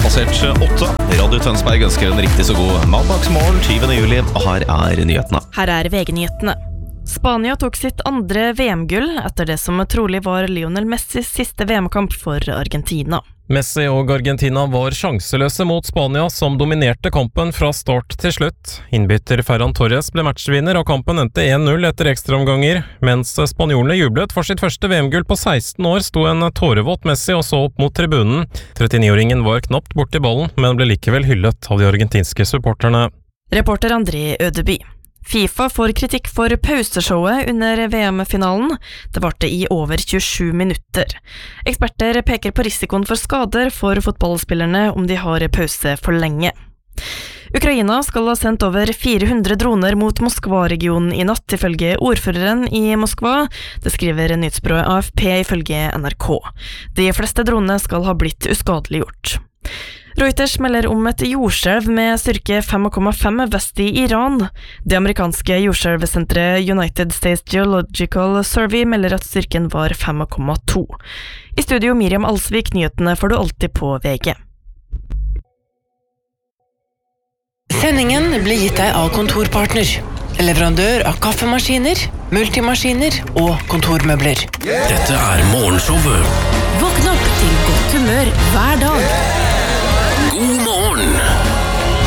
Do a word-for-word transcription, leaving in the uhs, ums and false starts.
passert åtte. Radio Tønsberg ønsker en riktig så god mandagsmorgen tyvende juli, og her er nyhetene. Her er V G-nyhetene. Spania tok sitt andre V M-gull etter det som trolig var Lionel Messis siste V M-kamp for Argentina. Messi og Argentina var sjanseløse mot Spania, som dominerte kampen fra start til slutt. Innbytter Ferran Torres ble matchvinner, og kampen endte en null etter ekstraomganger. Mens spanjolene jublet for sitt første V M-gull på seksten år, sto en tårevåt Messi og så opp mot tribunen. trettini-åringen var knapt borti ballen, men ble likevel hyllet av de argentinske supporterne. Reporter André Ødeby. FIFA får kritikk for pauseshowet under V M-finalen. Det varte i over tjuesju minutter. Eksperter peker på risikoen for skader for fotballspillerne om de har pause for lenge. Ukraina skal ha sendt over fire hundre droner mot Moskva-regionen i natt, ifølge ordføreren i Moskva. Det skriver nyhetsbyrået A F P ifølge N R K. De fleste dronene skal ha blitt uskadeliggjort. Reuters melder om et jordskjelv med styrke fem komma fem vest i Iran. Det amerikanske jordskjelvsenteret United States Geological Survey melder at styrken var fem komma to. I studio Miriam Alsvik, nyhetene får du alltid på V G. Sendingen blir gitt deg av Kontorpartner, leverandør av kaffemaskiner, multimaskiner og kontormøbler. Dette er morgenshowet. Våkn opp til godt humør hver dag.